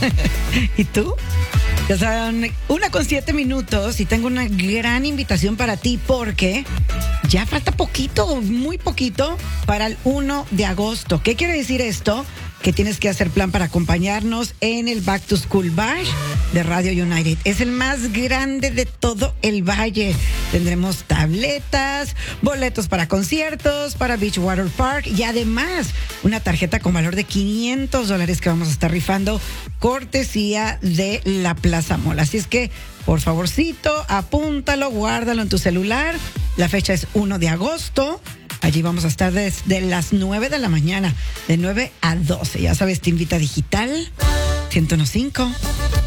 ¿Y tú? Ya saben, 1:07 y tengo una gran invitación para ti porque ya falta poquito, muy poquito para el 1 de agosto. ¿Qué quiere decir esto? Que tienes que hacer plan para acompañarnos en el Back to School Bash de Radio United. Es el más grande de todo el valle. Tendremos tabletas, boletos para conciertos, para Beachwater Park y además una tarjeta con valor de $500 que vamos a estar rifando cortesía de la Plaza Mall. Así es que, por favorcito, apúntalo, guárdalo en tu celular. La fecha es 1 de agosto. Allí vamos a estar desde las 9 de la mañana, de 9 a 12. Ya sabes, te invita Digital 101.5.